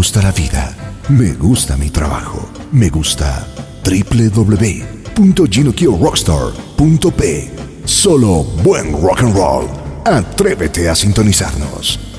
gusta la vida, me gusta mi trabajo, me gusta www.GinoKioRockstar.p. Solo buen rock and roll. Atrévete a sintonizarnos.